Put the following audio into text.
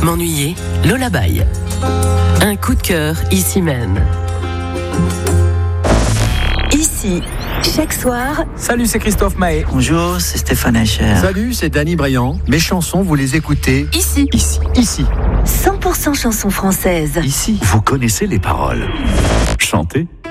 M'ennuyer, Lola Baye. Un coup de cœur, ici même. Ici, chaque soir... Salut, c'est Christophe Mahé. Bonjour, c'est Stéphane Echer. Salut, c'est Danny Briand. Mes chansons, vous les écoutez Ici. 100% chansons françaises. Ici. Vous connaissez les paroles. Chantez.